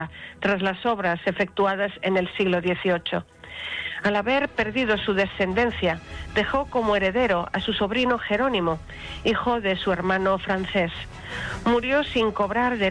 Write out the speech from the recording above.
tras las obras efectuadas en el siglo XVIII. Al haber perdido su descendencia, dejó como heredero a su sobrino Jerónimo, hijo de su hermano Francés. Murió sin cobrar